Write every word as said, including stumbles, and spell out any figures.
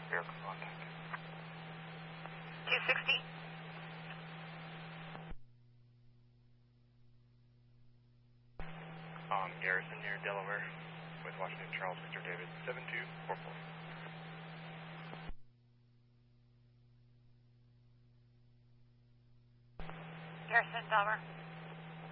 Vehicle contact. two sixty. On Garrison near Delaware with Washington Charles Victor David seven two four four. Garrison, Delaware.